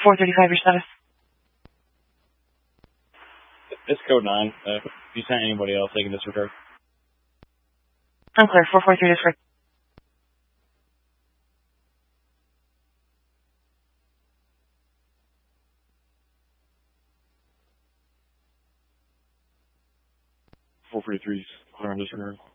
435, your status. It's code 9. If you sent anybody else, they can disregard. I'm clear. 443, disregard. Four 43's clear on disregard.